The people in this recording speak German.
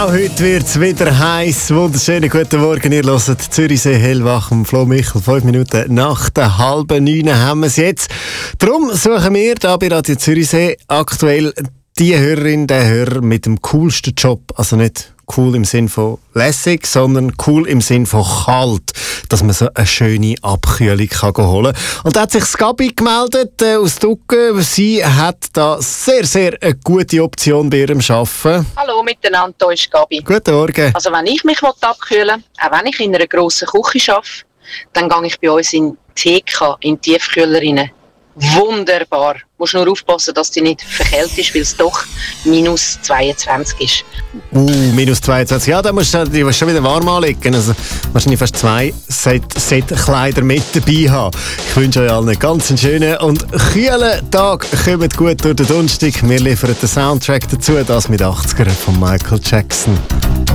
Auch heute wird es wieder heiß. Wunderschönen guten Morgen. Ihr hört Zürichsee hellwach am Flo Michel. 5 Minuten nach der 8:30 haben wir es jetzt. Darum suchen wir hier bei Radio Zürichsee aktuell die Hörerin, den Hörer mit dem coolsten Job. Also nicht cool im Sinn von lässig, sondern cool im Sinn von kalt. Dass man so eine schöne Abkühlung kann holen kann. Und da hat sich Gabi gemeldet aus Ducken. Sie hat da sehr, sehr eine gute Option bei ihrem Arbeiten. Hallo miteinander, hier ist Gabi. Guten Morgen. Also wenn ich mich abkühlen will, auch wenn ich in einer grossen Küche arbeite, dann gehe ich bei uns in die TK, in die Tiefkühler rein. Wunderbar. Du musst nur aufpassen, dass die nicht verkältet ist, weil es doch minus 22 ist. Minus 22. Ja, da musst du schon wieder warm anlegen. Also wahrscheinlich fast 2 Set-Kleider mit dabei haben. Ich wünsche euch allen einen ganz schönen und kühlen Tag. Kommt gut durch den Donnerstag. Wir liefern den Soundtrack dazu, das mit 80er von Michael Jackson.